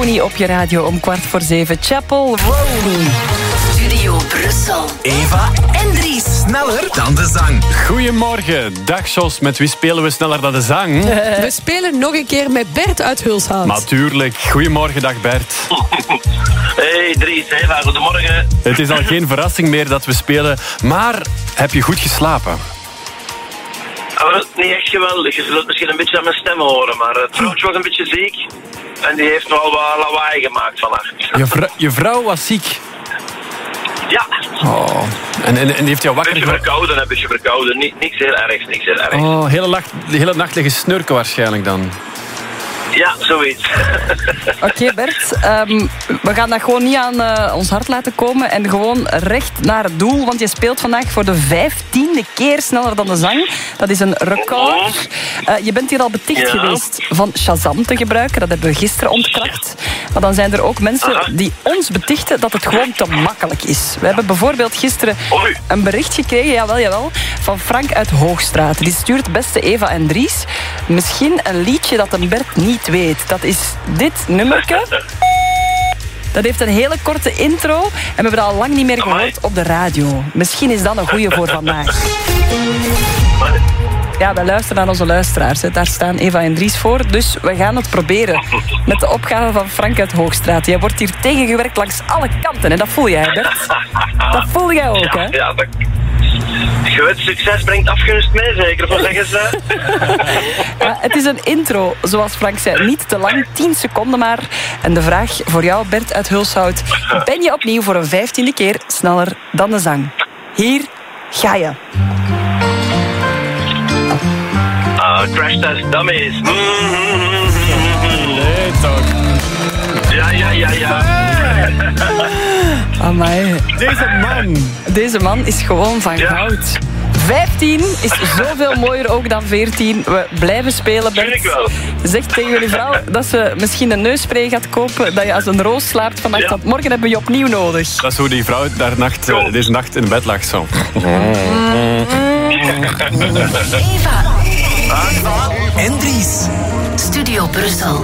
Tony op je radio om 6:15. Chapel Roan. Studio Brussel. Eva en Dries. Sneller dan de zang. Goedemorgen. Dag Jos, met wie spelen we sneller dan de zang? We spelen nog een keer met Bert uit Hulshout. Natuurlijk. Goedemorgen, dag Bert. Hey Dries, Eva, goedemorgen. Het is al geen verrassing meer dat we spelen, maar heb je goed geslapen? Niet echt geweldig. Je zult het misschien een beetje aan mijn stem horen, maar het vrouwtje was een beetje ziek. En die heeft wel wat lawaai gemaakt vannacht. Je vrouw was ziek. Ja. Oh. En die heeft jou wakker Een beetje verkouden. Niks heel ergs. Oh, de hele nacht liggen snurken waarschijnlijk dan. Ja, zoiets. Oké, Bert. We gaan dat gewoon niet aan ons hart laten komen en gewoon recht naar het doel. Want je speelt vandaag voor de 15e keer sneller dan de zang. Dat is een record. Je bent hier al beticht geweest van Shazam te gebruiken. Dat hebben we gisteren ontkracht. Maar dan zijn er ook mensen die ons betichten dat het gewoon te makkelijk is. We hebben bijvoorbeeld gisteren een bericht gekregen, jawel, van Frank uit Hoogstraat. Die stuurt beste Eva en Dries. Misschien een liedje dat een Bert niet weet. Dat is dit nummerke. Dat heeft een hele korte intro en we hebben dat al lang niet meer gehoord op de radio. Misschien is dat een goeie voor vandaag. Ja, wij luisteren naar onze luisteraars. Hè. Daar staan Eva en Dries voor. Dus we gaan het proberen met de opgave van Frank uit Hoogstraat. Jij wordt hier tegengewerkt langs alle kanten. En dat voel jij, Bert. Dat voel jij ook, hè? Ja, dat... Gewenst succes brengt afgunst mee, zeker. Wat zeggen ze? Ja, het is een intro, zoals Frank zei. Niet te lang, 10 seconden maar. En de vraag voor jou, Bert uit Hulshout. Ben je opnieuw voor een 15e keer sneller dan de zang? Hier ga je. Crash Test Dummies. Nee, toch. Ja. Amai. Deze man is gewoon van goud. 15 is zoveel mooier ook dan 14. We blijven spelen, Bert. Zeg tegen jullie vrouw dat ze misschien een neusspray gaat kopen, dat je als een roos slaapt vannacht, want morgen hebben we je opnieuw nodig. Dat is hoe die vrouw deze nacht in bed lag zo. Eva En Dries. Studio Brussel.